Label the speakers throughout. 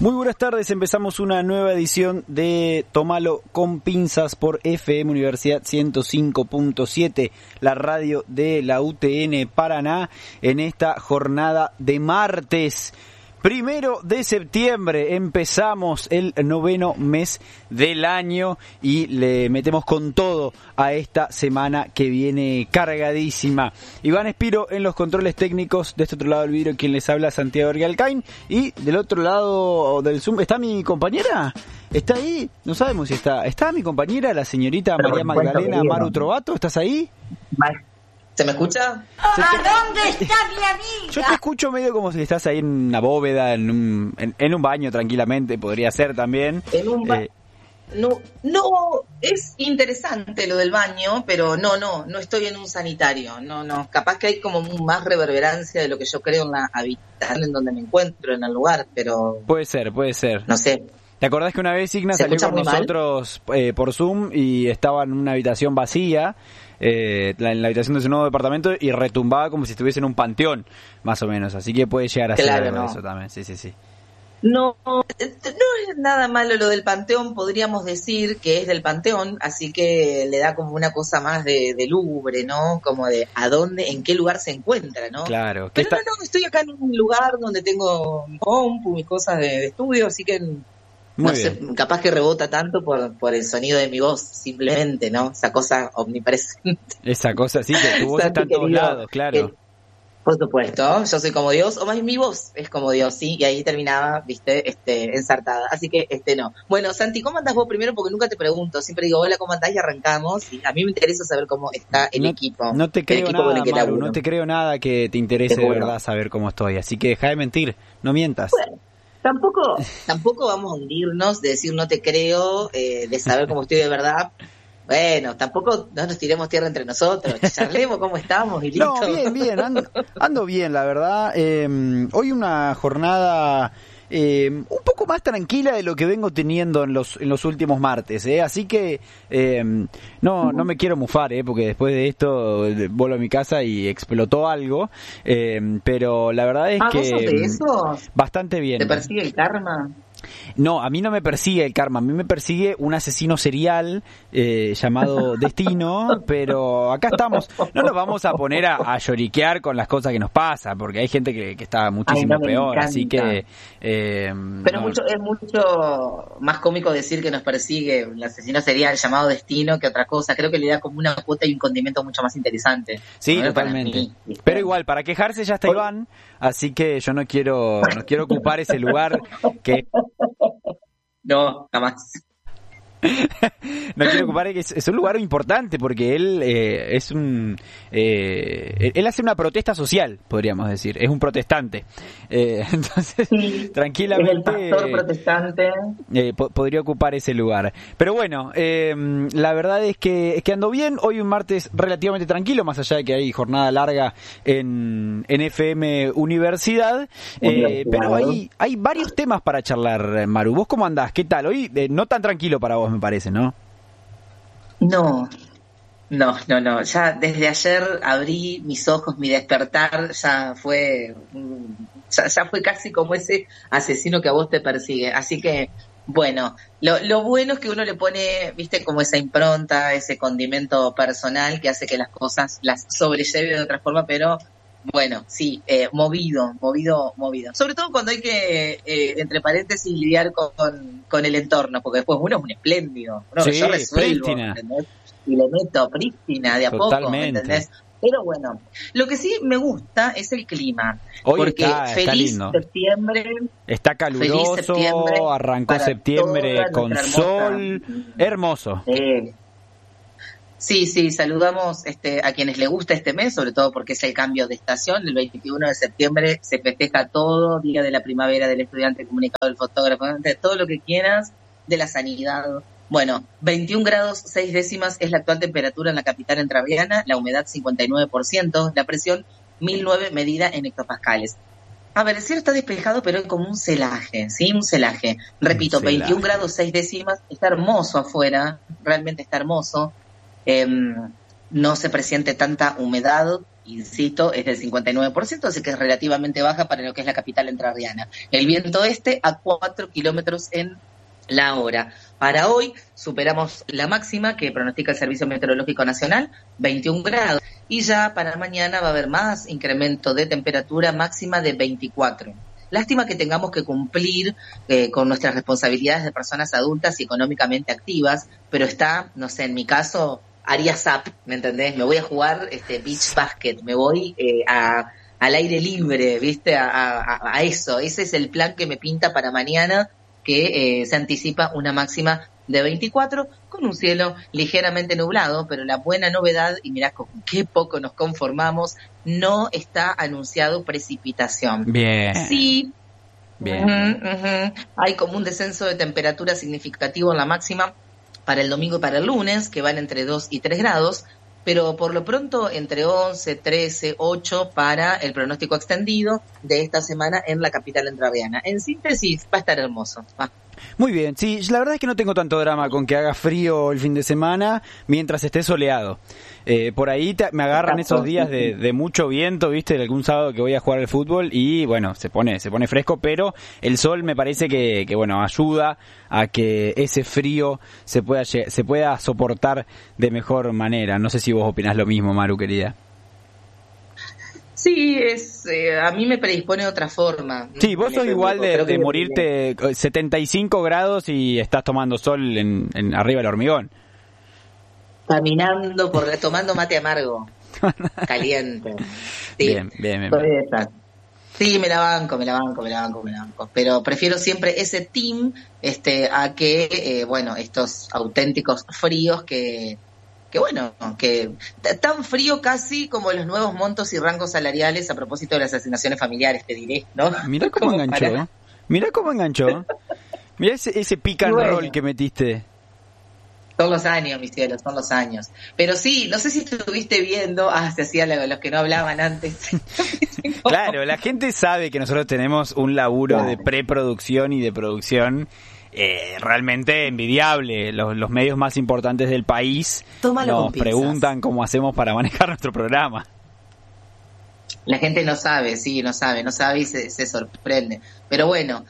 Speaker 1: Muy buenas tardes, empezamos una nueva edición de Tómalo con Pinzas por FM Universidad 105.7, la radio de la UTN Paraná, en esta jornada de martes. 1 de septiembre empezamos el 9º mes del año y le metemos con todo a esta semana que viene cargadísima. Iván Espiro en los controles técnicos, de este otro lado del vidrio quien les habla, Santiago Ergalcain, y del otro lado del Zoom está mi compañera. ¿Está ahí? No sabemos si está. ¿Está mi compañera, la señorita María Magdalena Maru Trovato? ¿Estás ahí?
Speaker 2: ¿Se me escucha?
Speaker 3: ¿Dónde está mi amiga?
Speaker 1: Yo te escucho medio como si estás ahí en una bóveda, en un baño tranquilamente, podría ser también.
Speaker 2: En un baño. No, es interesante lo del baño, pero no estoy en un sanitario. No, capaz que hay como más reverberancia de lo que yo creo en la habitación en donde me encuentro, en el lugar, pero...
Speaker 1: Puede ser.
Speaker 2: No sé.
Speaker 1: ¿Te acordás que una vez Igna salió con nosotros por Zoom y estaba en una habitación vacía, en la habitación de su nuevo departamento, y retumbaba como si estuviese en un panteón, más o menos? Así que puede llegar a ser algo eso también, sí.
Speaker 2: No es nada malo lo del panteón, podríamos decir que es del panteón, así que le da como una cosa más de lúgubre, ¿no? Como de en qué lugar se encuentra, ¿no?
Speaker 1: Claro.
Speaker 2: Pero no, estoy acá en un lugar donde tengo mi compu, mis cosas de estudio, así que... No sé, capaz que rebota tanto por el sonido de mi voz, simplemente, ¿no? Esa cosa omnipresente.
Speaker 1: Esa cosa, sí, que tu voz está en todos lados, claro.
Speaker 2: Por supuesto, yo soy como Dios, o más bien mi voz es como Dios, sí, y ahí terminaba, viste, ensartada. Así que, no. Bueno, Santi, ¿cómo andás vos primero? Porque nunca te pregunto, siempre digo, hola, ¿cómo andás? Y arrancamos, y a mí me interesa saber cómo está el equipo.
Speaker 1: No te creo nada, Maru, no te creo nada que te interese de verdad saber cómo estoy, así que deja de mentir, no mientas.
Speaker 2: Bueno. Tampoco vamos a hundirnos de decir no te creo, de saber cmo estoy de verdad. Bueno, tampoco no nos tiremos tierra entre nosotros, charlemos cómo estamos y listo.
Speaker 1: No, bien, ando bien, la verdad. Hoy una jornada un poco más tranquila de lo que vengo teniendo en los últimos martes, así que no me quiero mufar, porque después de esto vuelvo a mi casa y explotó algo, pero la verdad es que
Speaker 2: ¿vos sos de eso?
Speaker 1: Bastante bien.
Speaker 2: ¿Te persigue el karma?
Speaker 1: No, a mí no me persigue el karma, a mí me persigue un asesino serial llamado Destino, pero acá estamos, no nos vamos a poner a lloriquear con las cosas que nos pasan, porque hay gente que está muchísimo peor, así que...
Speaker 2: pero es mucho más cómico decir que nos persigue un asesino serial llamado Destino que otra cosa, creo que le da como una cuota y un condimento mucho más interesante.
Speaker 1: Sí, totalmente. Pero igual, para quejarse ya está Iván, así que yo no quiero ocupar ese lugar que...
Speaker 2: No, jamás.
Speaker 1: No quiero ocupar, que es un lugar importante porque él él hace una protesta social, podríamos decir, es un protestante, entonces sí, tranquilamente
Speaker 2: es el pastor protestante.
Speaker 1: Podría ocupar ese lugar, pero bueno, la verdad es que ando bien. Hoy un martes relativamente tranquilo, más allá de que hay jornada larga en FM Universidad, pero hay varios temas para charlar. Maru, ¿vos cómo andás? ¿Qué tal? Hoy no tan tranquilo para vos, me parece, ¿no?
Speaker 2: No. Ya desde ayer abrí mis ojos, mi despertar ya fue casi como ese asesino que a vos te persigue. Así que, bueno, lo bueno es que uno le pone, viste, como esa impronta, ese condimento personal que hace que las cosas las sobrelleve de otra forma, pero... Bueno, sí, movido. Sobre todo cuando hay que, entre paréntesis, lidiar con el entorno, porque después uno es un espléndido. Yo resuelvo, ¿entendés? Y le meto prístina de a
Speaker 1: Totalmente.
Speaker 2: Poco, ¿entendés? Pero bueno, lo que sí me gusta es el clima.
Speaker 1: Hoy
Speaker 2: porque
Speaker 1: está lindo.
Speaker 2: Septiembre.
Speaker 1: Está caluroso, arrancó septiembre con sol. Hermoso. Sí, saludamos a quienes le gusta este mes, sobre todo porque es el cambio de estación. El 21 de septiembre se festeja todo, Día de la Primavera del Estudiante, el Comunicador, el Fotógrafo, de todo lo que quieras, de la sanidad. Bueno, 21 grados 6 décimas es la actual temperatura en la capital entrerriana, la humedad 59%, la presión 1009 medida en hectopascales. A ver, el cielo está despejado, pero hay como un celaje, ¿sí? Un celaje. Repito, 21 grados 6 décimas, está hermoso afuera, realmente está hermoso. No se presiente tanta humedad,
Speaker 2: insisto, es del 59%, así que es relativamente baja para lo que es la capital entrerriana. El viento este a 4 kilómetros en la hora. Para hoy superamos la máxima que pronostica el Servicio Meteorológico Nacional, 21 grados, y ya para mañana va a haber más incremento de temperatura máxima de 24. Lástima que tengamos que cumplir con nuestras responsabilidades de personas adultas y económicamente activas, pero está, no sé, en mi caso, haría zap, ¿me entendés? Me voy a jugar beach basket, me voy al aire libre, ¿viste? A eso, ese es el plan que me pinta para mañana, que se anticipa una máxima de 24 con un cielo ligeramente nublado, pero la buena novedad, y mirá con qué poco nos conformamos, no está anunciado precipitación.
Speaker 1: Bien.
Speaker 2: Sí,
Speaker 1: Bien.
Speaker 2: Hay como un descenso de temperatura significativo en la máxima para el domingo y para el lunes, que van entre 2 y 3 grados, pero por lo pronto entre 11, 13, 8 para el pronóstico extendido de esta semana en la capital entrerriana. En síntesis, va a estar hermoso. Va.
Speaker 1: Muy bien, sí, la verdad es que no tengo tanto drama con que haga frío el fin de semana mientras esté soleado. Por ahí me agarran esos días de mucho viento, ¿viste? Algún sábado que voy a jugar al fútbol y bueno, se pone fresco, pero el sol me parece que bueno, ayuda a que ese frío se pueda soportar de mejor manera. No sé si vos opinás lo mismo, Maru, querida.
Speaker 2: Sí, a mí me predispone de otra forma.
Speaker 1: Sí, vos sos igual de morirte 75 grados y estás tomando sol en arriba del hormigón.
Speaker 2: Caminando, tomando mate amargo, caliente. Sí,
Speaker 1: bien.
Speaker 2: Sí, me la banco. Pero prefiero siempre ese team a que, estos auténticos fríos que tan frío casi como los nuevos montos y rangos salariales a propósito de las asignaciones familiares, te diré, ¿no?
Speaker 1: Mirá cómo enganchó. Mirá ese pick and roll que metiste.
Speaker 2: Son los años, mis cielos, son los años. Pero sí, no sé si estuviste viendo, se hacía los que no hablaban antes.
Speaker 1: Claro, la gente sabe que nosotros tenemos un laburo de preproducción y de producción realmente envidiable. Los medios más importantes del país nos preguntan cómo hacemos para manejar nuestro programa.
Speaker 2: La gente no sabe y se sorprende. Pero bueno,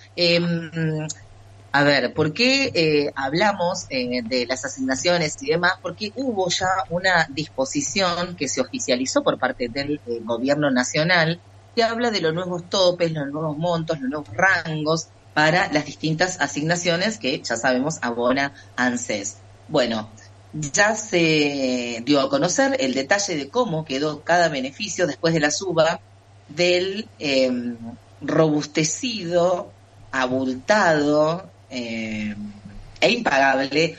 Speaker 2: a ver, ¿por qué hablamos de las asignaciones y demás? Porque hubo ya una disposición que se oficializó por parte del gobierno nacional que habla de los nuevos topes, los nuevos montos, los nuevos rangos para las distintas asignaciones que ya sabemos abona ANSES. Bueno, ya se dio a conocer el detalle de cómo quedó cada beneficio después de la suba del robustecido, abultado e impagable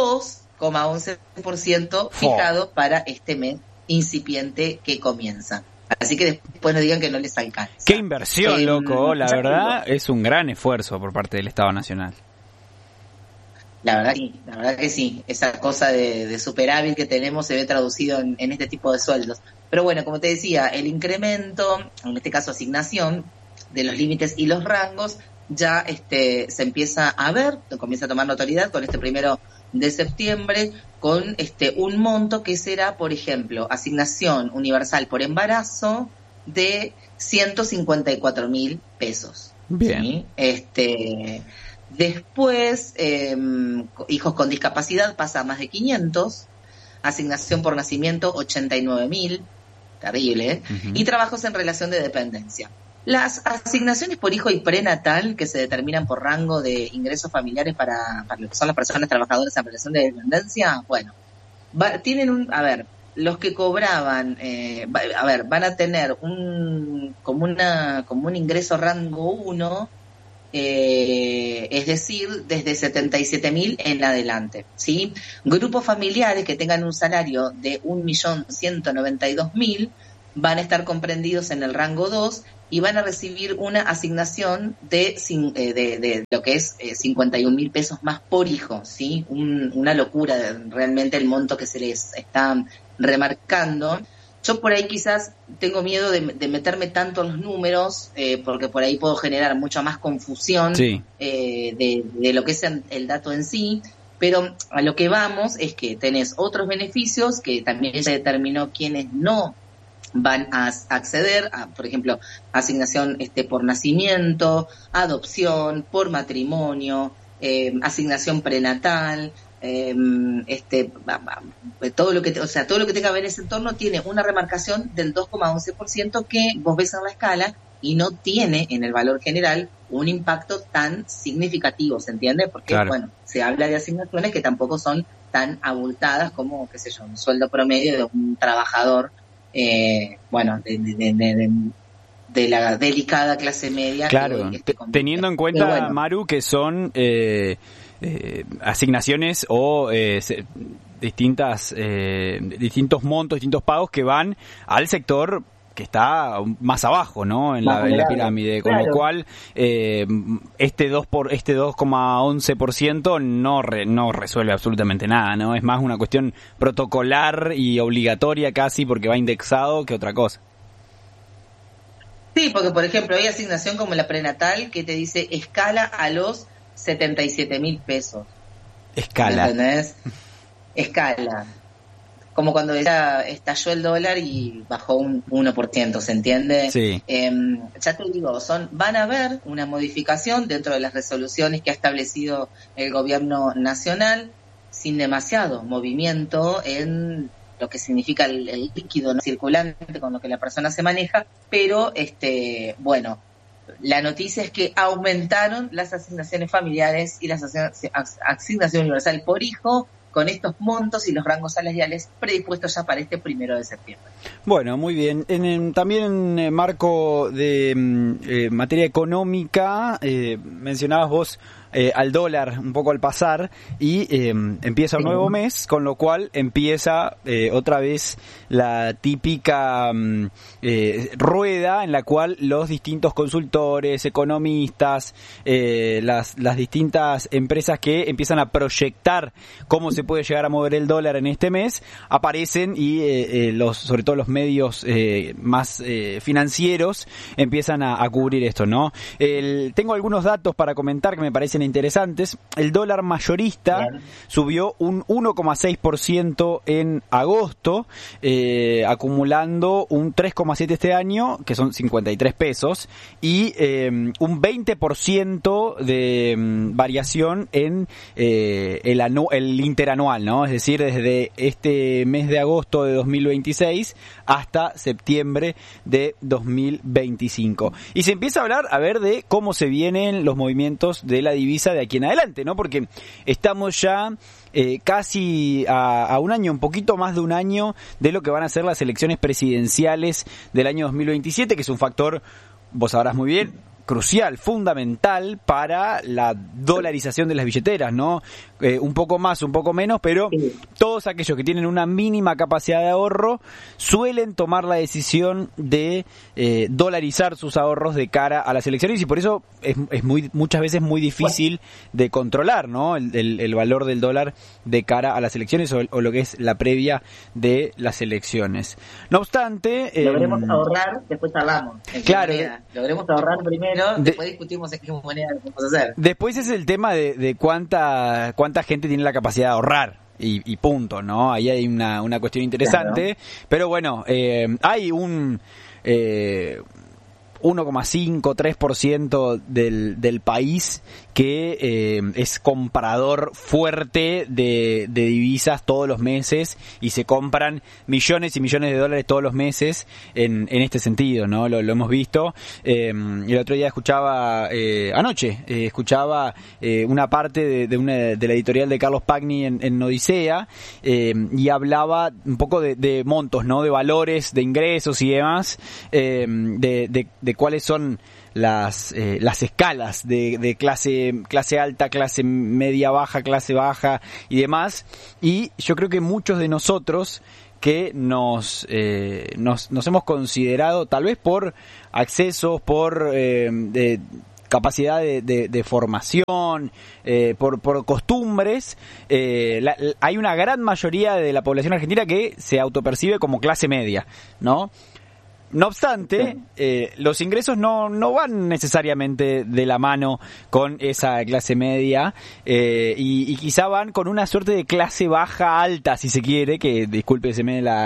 Speaker 2: 2,11% fijado para este mes incipiente que comienza. Así que después no digan que no les alcanza.
Speaker 1: ¡Qué inversión, loco! La verdad es un gran esfuerzo por parte del Estado Nacional.
Speaker 2: La verdad que sí. Esa cosa de superávit que tenemos se ve traducido en este tipo de sueldos. Pero bueno, como te decía, el incremento, en este caso asignación, de los límites y los rangos, ya se empieza a ver, comienza a tomar notoriedad con este 1 de septiembre, con un monto que será, por ejemplo, asignación universal por embarazo de 154.000 pesos.
Speaker 1: Bien.
Speaker 2: ¿Sí? Después, hijos con discapacidad pasa a más de 500, asignación por nacimiento 89.000, terrible, y trabajos en relación de dependencia. Las asignaciones por hijo y prenatal, que se determinan por rango de ingresos familiares para lo que son las personas trabajadoras en relación de dependencia, bueno, tienen los que cobraban, van a tener como un ingreso rango 1, es decir, desde 77.000 en adelante, ¿sí? Grupos familiares que tengan un salario de 1.192.000 van a estar comprendidos en el rango 2 y van a recibir una asignación de lo que es 51.000 pesos más por hijo, ¿sí? Una locura realmente el monto que se les está remarcando. Yo por ahí quizás tengo miedo de meterme tanto en los números, porque por ahí puedo generar mucha más confusión de lo que es el dato en sí, pero a lo que vamos es que tenés otros beneficios que también se determinó quienes no van a acceder a, por ejemplo, asignación por nacimiento, adopción, por matrimonio, asignación prenatal, todo lo que todo lo que tenga que ver en ese entorno tiene una remarcación del 2,11% que vos ves en la escala y no tiene en el valor general un impacto tan significativo, ¿se entiende? Porque,
Speaker 1: claro,
Speaker 2: bueno, se habla de asignaciones que tampoco son tan abultadas como, qué sé yo, un sueldo promedio de un trabajador, bueno, de la delicada clase media.
Speaker 1: Claro, teniendo en cuenta, bueno, Maru, que son asignaciones o distintos montos, distintos pagos que van al sector que está más abajo, ¿no? En la pirámide, con lo cual este 2,11% no resuelve absolutamente nada, ¿no? Es más una cuestión protocolar y obligatoria casi porque va indexado que otra cosa.
Speaker 2: Sí, porque por ejemplo hay asignación como la prenatal que te dice escala a los 77.000 pesos.
Speaker 1: Escala.
Speaker 2: ¿Entendés? Escala. Como cuando ya estalló el dólar y bajó un 1%, ¿se entiende?
Speaker 1: Sí.
Speaker 2: Ya te digo, van a haber una modificación dentro de las resoluciones que ha establecido el gobierno nacional, sin demasiado movimiento en lo que significa el líquido no circulante con lo que la persona se maneja, pero bueno, la noticia es que aumentaron las asignaciones familiares y las asignación universal por hijo, con estos montos y los rangos salariales predispuestos ya para este 1 de septiembre.
Speaker 1: Bueno, muy bien. También en marco de materia económica, mencionabas vos al dólar un poco al pasar y empieza un nuevo mes, con lo cual empieza otra vez la típica rueda en la cual los distintos consultores, economistas, las distintas empresas que empiezan a proyectar cómo se puede llegar a mover el dólar en este mes, aparecen y sobre todo los medios más financieros empiezan a cubrir esto, ¿no? Tengo algunos datos para comentar que me parecen interesantes. El dólar mayorista subió un 1,6% en agosto, acumulando un 3,7% este año, que son 53 pesos, y un 20% de variación en el interanual, ¿no? Es decir, desde este mes de agosto de 2026 hasta septiembre de 2025. Y se empieza a hablar, de cómo se vienen los movimientos de la divisa de aquí en adelante, ¿no? Porque estamos ya casi a un año, un poquito más de un año de lo que van a ser las elecciones presidenciales del año 2027, que es un factor, vos sabrás muy bien, crucial, fundamental para la dolarización de las billeteras, ¿no? Un poco más, un poco menos, pero todos aquellos que tienen una mínima capacidad de ahorro suelen tomar la decisión de dolarizar sus ahorros de cara a las elecciones, y por eso es muchas veces muy difícil de controlar, ¿no? El valor del dólar de cara a las elecciones o lo que es la previa de las elecciones. No obstante...
Speaker 2: logremos ahorrar, después hablamos.
Speaker 1: Claro.
Speaker 2: Logremos ahorrar primero, después discutimos en qué moneda lo podemos hacer.
Speaker 1: Después es el tema de cuánta gente tiene la capacidad de ahorrar. Y punto, ¿no? Ahí hay una cuestión interesante. Claro. Pero bueno, hay un 1,5-3% del país que es comprador fuerte de divisas todos los meses, y se compran millones y millones de dólares todos los meses en este sentido, ¿no? Lo hemos visto. El otro día anoche escuchaba una parte de la editorial de Carlos Pagni en Odisea, y hablaba un poco de montos, ¿no? De valores, de ingresos y demás, de cuáles son las escalas de clase alta, clase media baja, clase baja y demás. Y yo creo que muchos de nosotros que nos hemos considerado, tal vez por accesos, por capacidad de formación, por costumbres, hay una gran mayoría de la población argentina que se autopercibe como clase media, ¿no? No obstante, los ingresos no van necesariamente de la mano con esa clase media, y quizá van con una suerte de clase baja alta, si se quiere, que discúlpeseme